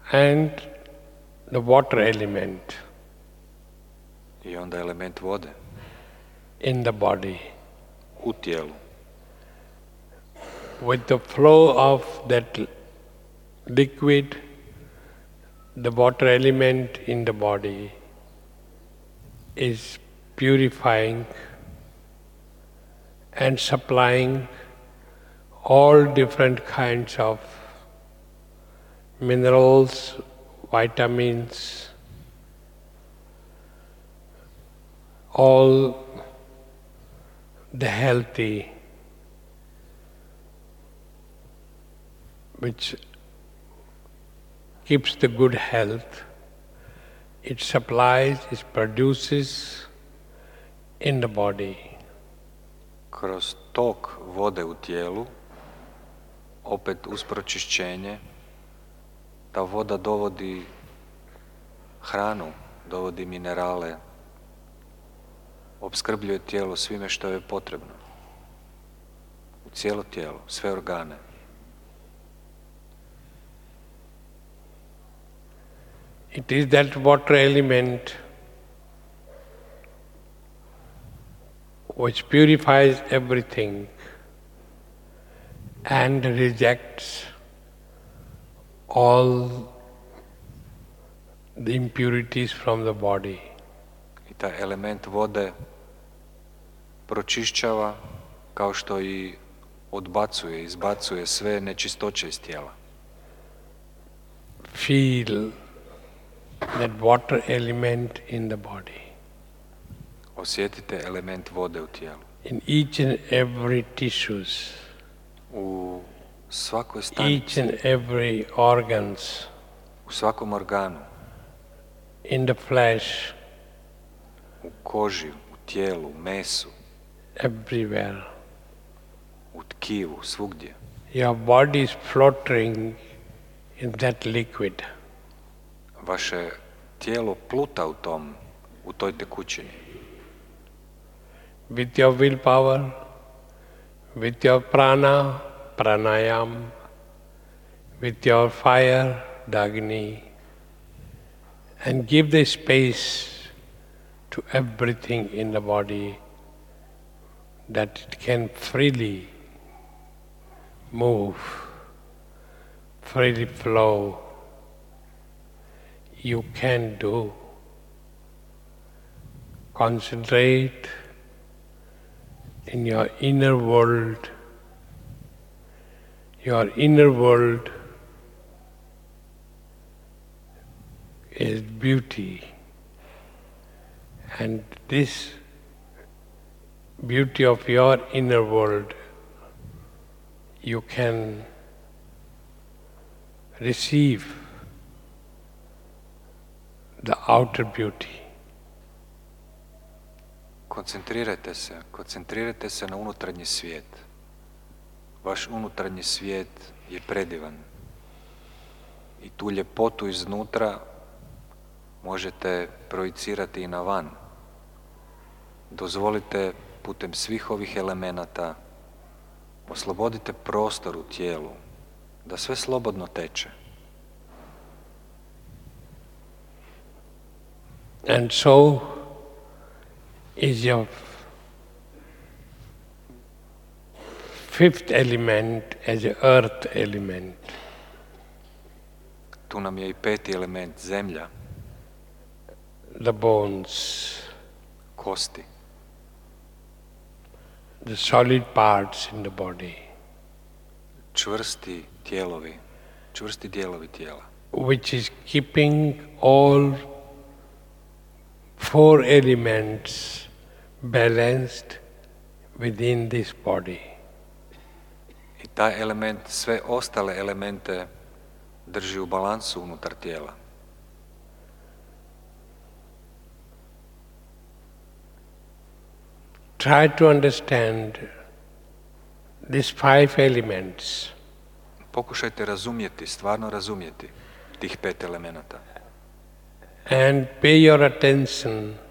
and the water element I onda element vode in the body. u tijelu. With the flow of that liquid, the water element in the body is purifying and supplying all different kinds of minerals, vitamins, all the healthy, which keeps the good health, it supplies, it produces in the body. Kroz tok vode u tijelu, opet uz pročišćenje, ta voda dovodi hranu, dovodi minerale, opskrbljuje tijelo svime što je potrebno. U cijelo tijelo, sve organe. It is that water element which purifies everything and rejects all the impurities from the body. I taj element vode pročišćava kao što i odbacuje, izbacuje sve nečistoće iz tijela. Feel that water element in the body. Osjetite element vode u tijelu. In each and every tissues. U svakoj Each stanici. and every organs. U svakom organu. In the flesh. U koži, u tijelu, u mesu. Everywhere. U tkivu, svugdje. Your body is floating in that liquid. Vaše tijelo pluta u toj tekućini. With your willpower, with your prana, pranayam, with your fire, Dagni, and give the space to everything in the body that it can freely move, freely flow. You can do. Concentrate in your inner world. Your inner world is beauty. And this beauty of your inner world, you can receive the outer beauty. Koncentrirajte se na unutarnji svijet. Vaš unutarnji svijet je predivan. I tu ljepotu iznutra možete projicirati i na van. Dozvolite putem svih ovih elemenata, oslobodite prostor u tijelu, da sve slobodno teče. And so is your fifth element as an earth element. Tu nam je i peti element, zemlja. The bones. Kosti. The solid parts in the body. Čvrsti dijelovi tijela. Which is keeping all four elements balanced within this body. I taj element sve ostale elemente drži u balansu unutar tijela. Try to understand these five elements. Pokušajte razumjeti, stvarno razumjeti tih pet elemenata. And pay your attention